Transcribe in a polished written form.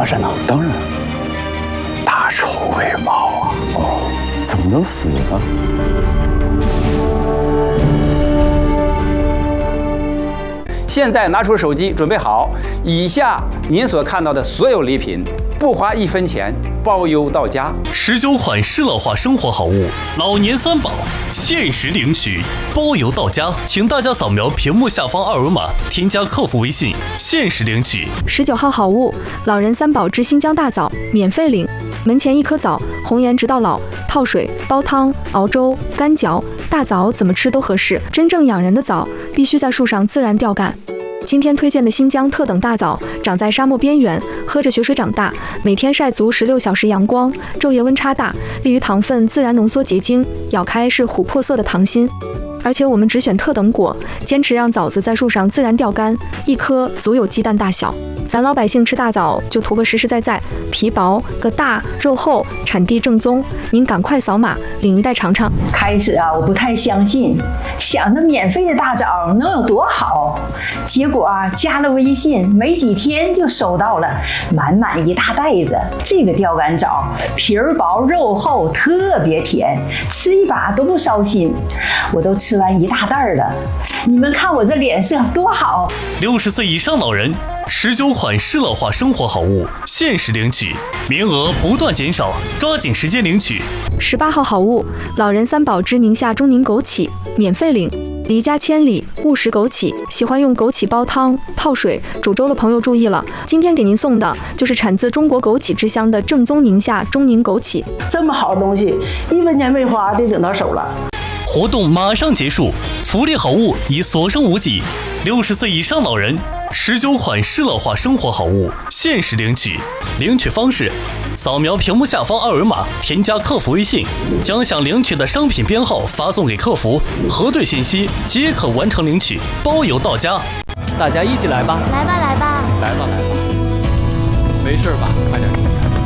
活着呢？ 当然，大仇未报啊！哦，怎么能死呢？ 现在拿出手机，准备好，以下您所看到的所有礼品，不花1分钱，包邮到家。 19款适乐化生活好物，老年三宝，限时领取，包邮到家。请大家扫描屏幕下方二维码，添加客服微信，限时领取。 19号好物，老人三宝之新疆大枣，免费领。门前1颗枣，红颜直到老，泡水、煲汤、熬粥、干嚼，大枣怎么吃都合适。真正养人的枣，必须在树上自然掉干。今天推荐的新疆特等大枣，长在沙漠边缘，喝着雪水长大，每天晒足16小时阳光，昼夜温差大，利于糖分自然浓缩结晶，咬开是琥珀色的糖心。而且我们只选特等果，坚持让枣子在树上自然掉干，1颗足有鸡蛋大小。咱老百姓吃大枣就图个实实在在，皮薄个大，肉厚，产地正宗。您赶快扫码领1袋尝尝。 开始啊，我不太相信，想着免费的大枣能有多好，结果啊，加了微信没几天就收到了满满一大袋子。这个吊干枣皮儿薄肉厚，特别甜，吃一把都不烧心。我都吃完1大袋了，你们看我这脸色多好。 60岁以上老人，19款适乐化生活好物，限时领取，名额不断减少，抓紧时间领取。 18号好物，老人三宝之宁夏中宁枸杞，免费领。离家千里，勿食枸杞。喜欢用枸杞煲汤、泡水、煮粥的朋友注意了，今天给您送的就是产自中国枸杞之乡的正宗宁夏中宁枸杞。 这么好的东西，1分钱没花就领到手了。 活动马上结束，福利好物已所剩无几。60岁以上老人，19款适乐化生活好物，限时领取。领取方式：扫描屏幕下方二维码，添加客服微信，将想领取的商品编号发送给客服，核对信息即可完成领取，包邮到家。 大家一起来吧！ 来吧，来吧， 来吧，来吧！没事吧？快点。